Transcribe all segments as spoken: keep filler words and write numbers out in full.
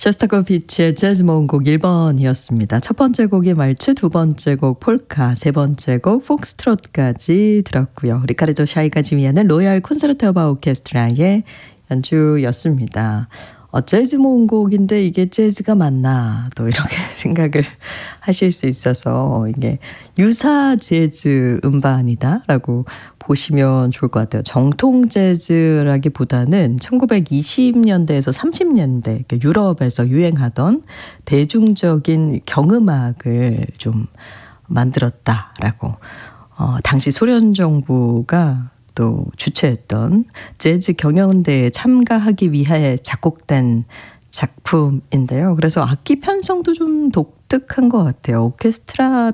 쇼스타코비치의 재즈 모음곡 일 번이었습니다. 첫 번째 곡이 말츠, 두 번째 곡 폴카, 세 번째 곡 폭스트롯까지 들었고요. 리카르도 샤이가 지휘하는 로얄 콘서트 오브 오케스트라의 연주였습니다. 어, 재즈 모음곡인데 이게 재즈가 맞나 또 이렇게 생각을 하실 수 있어서 이게 유사 재즈 음반이다라고 보시면 좋을 것 같아요. 정통 재즈라기보다는 천구백이십 년대에서 삼십 년대 유럽에서 유행하던 대중적인 경음악을 좀 만들었다라고 어, 당시 소련 정부가 또 주최했던 재즈 경연대회에 참가하기 위해 작곡된 작품인데요. 그래서 악기 편성도 좀 독특한 것 같아요. 오케스트라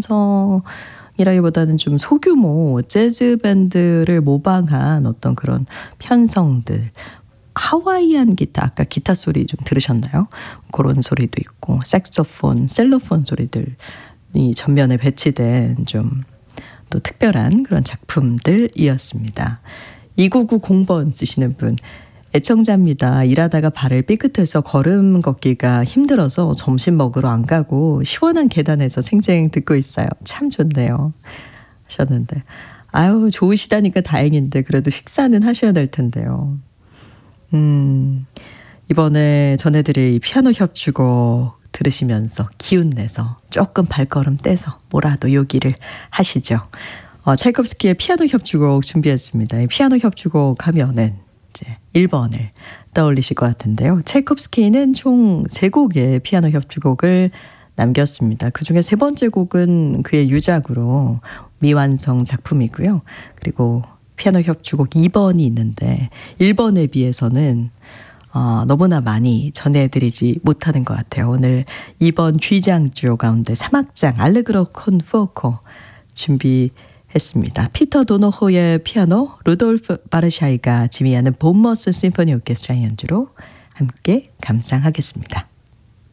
편성이라기보다는 좀 소규모 재즈 밴드를 모방한 어떤 그런 편성들. 하와이안 기타, 아까 기타 소리 좀 들으셨나요? 그런 소리도 있고 색소폰, 셀로폰 소리들이 전면에 배치된 좀 또 특별한 그런 작품들이었습니다. 이구구공 번 쓰시는 분, 애청자입니다. 일하다가 발을 삐끗해서 걸음 걷기가 힘들어서 점심 먹으러 안 가고 시원한 계단에서 생생 듣고 있어요. 참 좋네요 하셨는데, 아유 좋으시다니까 다행인데 그래도 식사는 하셔야 될 텐데요. 음, 이번에 전해드릴 이 피아노 협주곡 들으시면서 기운내서 조금 발걸음 떼서 뭐라도 요기를 하시죠. 어, 차이콥스키의 피아노 협주곡 준비했습니다. 이 피아노 협주곡 하면은 이제 일 번을 떠올리실 것 같은데요. 차이콥스키는 총 세 곡의 피아노 협주곡을 남겼습니다. 그중에 세 번째 곡은 그의 유작으로 미완성 작품이고요. 그리고 피아노 협주곡 이 번이 있는데 일 번에 비해서는 어, 너무나 많이 전해드리지 못하는 것 같아요. 오늘 이 번 G장조 가운데 삼 악장 알레그로 콘 푸오코 준비했습니다. 피터 도노호의 피아노, 루돌프 바르샤이가 지휘하는 본머스 심포니 오케스트라 연주로 함께 감상하겠습니다.